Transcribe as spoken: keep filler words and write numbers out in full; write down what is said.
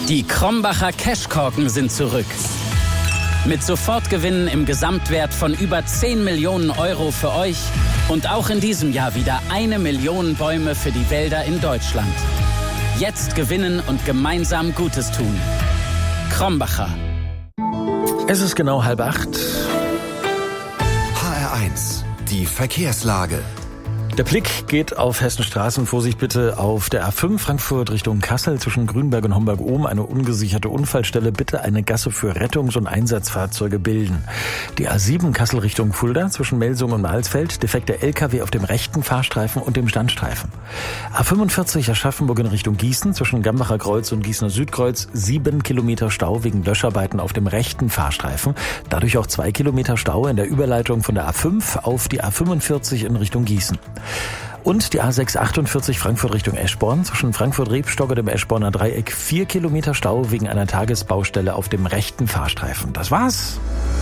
Die Krombacher Cashkorken sind zurück. Mit Sofortgewinnen im Gesamtwert von über zehn Millionen Euro für euch und auch in diesem Jahr wieder eine Million Bäume für die Wälder in Deutschland. Jetzt gewinnen und gemeinsam Gutes tun. Krombacher. Es ist genau halb acht. H R eins, die Verkehrslage. Der Blick geht auf Hessenstraßen. Vorsicht bitte auf der A fünf Frankfurt Richtung Kassel zwischen Grünberg und Homberg-Ohm. Eine ungesicherte Unfallstelle. Bitte eine Gasse für Rettungs- und Einsatzfahrzeuge bilden. Die A sieben Kassel Richtung Fulda zwischen Melsung und Mahlsfeld. Defekter L K W auf dem rechten Fahrstreifen und dem Standstreifen. A fünfundvierzig Aschaffenburg in Richtung Gießen zwischen Gambacher Kreuz und Gießener Südkreuz. Sieben Kilometer Stau wegen Löscharbeiten auf dem rechten Fahrstreifen. Dadurch auch zwei Kilometer Stau in der Überleitung von der A fünf auf die A fünfundvierzig in Richtung Gießen. Und die A sechs achtundvierzig Frankfurt Richtung Eschborn zwischen Frankfurt-Rebstock und dem Eschborner Dreieck vier Kilometer Stau wegen einer Tagesbaustelle auf dem rechten Fahrstreifen. Das war's.